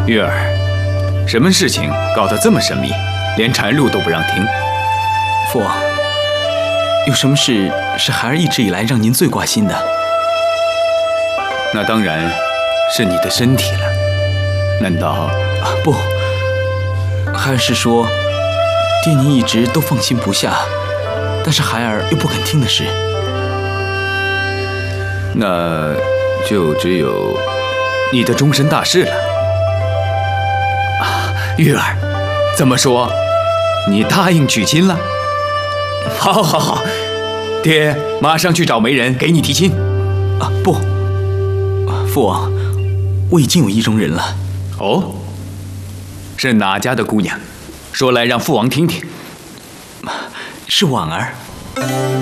玉儿，什么事情搞得这么神秘，连传入都不让听？ 父王，有什么事是孩儿一直以来让您最挂心的？ 那当然是你的身体了。难道不？孩儿是说，爹您一直都放心不下，但是孩儿又不肯听的事。 那就只有你的终身大事了。玉儿，怎么说？你答应娶亲了？好，好，好，爹马上去找媒人给你提亲。 不，父王，我已经有意中人了。 哦，是哪家的姑娘？说来让父王听听。 是婉儿。